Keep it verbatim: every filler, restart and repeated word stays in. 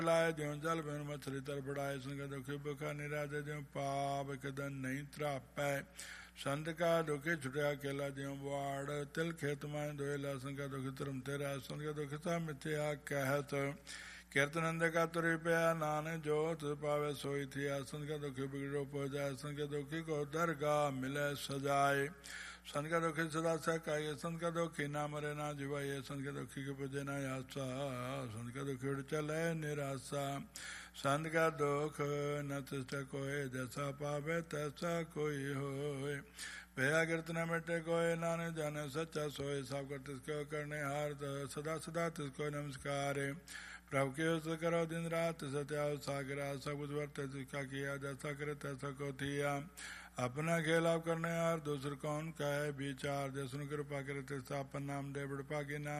ਲਾਏ ਜਿਉ ਜਲ ਬਿਨ ਮਛਲੀ ਤਰ ਬੜਾਏ। ਸੰਗ ਦੁਖੀ ਭੁਖਾ ਨਿਰਾਜੇ ਜਿਉ ਪਾਪ ਇੱਕ ਦਿਨ ਨਹੀਂ ਤਰਾਪੈ। ਸੰਤ ਕਾ ਦੁਖੀ ਛੁਟਿਆ ਕੇਲਾ ਜਿਉ ਬਾੜ ਤਿਲ ਖੇਤ ਮਾਏ ਦੋਇਲਾ। ਸੰਗ ਦੁਖੀ ਧਰਮ ਤੇਰਾ ਸੰਗ ਦੁਖੀ ਤਾ ਮਿਥਿਆ ਕਹਿਤ। ਕੀਰਤਨੰਦ ਕਾ ਤੁਰੀ ਪਿਆ ਨਾਨਕ ਜੋ ਤੁ ਪਾਵੇ ਸੋਈ ਥਿਆ। ਸੰਗ ਦੁਖੀ ਬਿਗੜੋ ਪੋ ਜਾਏ। ਸੰਗ ਦੁਖੀ ਕੋ ਦਰਗਾ ਮਿਲੇ ਸਜਾਏ। ਸੰਗ ਦੁਖੀ ਸਦਾ ਸਕਾਏ। ਸੰਗ ਦੁਖੀ ਨਾ ਮਰੇ ਨਾ ਜਿਵਾਏ। ਸੰਗ ਦੁਖੀ ਕੇ ਪੁਜੇ ਨਾ ਆਸਾ। ਸੰਗ ਦੁਖੀ ਉੜ ਚਲੇ ਨਿਰਾਸਾ। ਸੰਤ ਕਾ ਦੁਖ ਨ ਤਿਸਟ ਕੋਏ ਜੈਸਾ ਪਾਵੇ ਤੈਸਾ ਕੋਈ ਹੋਏ। ਭਇਆ ਕਿਰਤ ਨ ਮਿਟੇ ਕੋਏ ਨਾਨਕ ਜਾਣੇ ਸੱਚਾ ਸੋਏ। ਸਭ ਕਰ ਤਿਸ ਕੋ ਕਰਨੇ ਹਾਰ ਸਦਾ ਸਦਾ ਤਿਸ ਕੋ ਨਮਸਕਾਰ। प्रभु के उस करो दिन रात सत्या सागरा। सब कुछ वर्ते जिसका किया जैसा करे तैसा को थिया। अपना खेलाप करने यार दूसर कौन कहे विचार। जैसन कृपा करे तैसा अपन नाम दे बड़ पागी ना